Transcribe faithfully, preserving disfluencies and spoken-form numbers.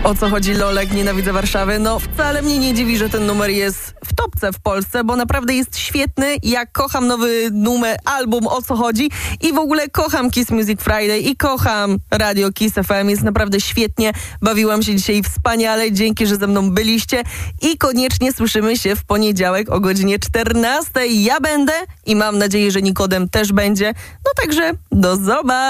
O co chodzi, Lolek? Nienawidzę Warszawy. No wcale mnie nie dziwi, że ten numer jest w topce w Polsce, bo naprawdę jest świetny. Ja kocham nowy numer, album O co chodzi i w ogóle kocham Kiss Music Friday i kocham Radio Kiss F M. Jest naprawdę świetnie. Bawiłam się dzisiaj wspaniale. Dzięki, że ze mną byliście i koniecznie słyszymy się w poniedziałek o godzinie czternastej. Ja będę i mam nadzieję, że Nikodem też będzie. No także do zobaczenia.